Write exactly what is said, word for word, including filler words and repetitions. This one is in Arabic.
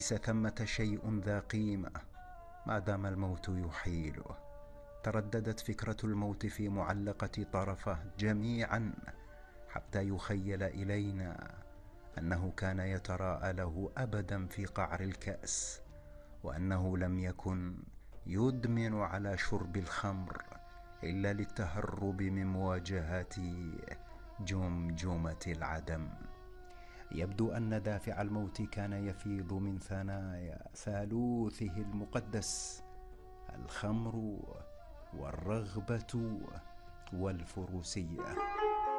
ليس ثمة شيء ذا قيمة ما دام الموت يحيله. ترددت فكرة الموت في معلقة طرفه جميعا حتى يخيل إلينا أنه كان يتراءى له أبدا في قعر الكأس، وأنه لم يكن يدمن على شرب الخمر إلا للتهرب من مواجهة جمجمة العدم. يبدو أن دافع الموت كان يفيض من ثنايا ثالوثه المقدس: الخمر والرغبة والفروسية.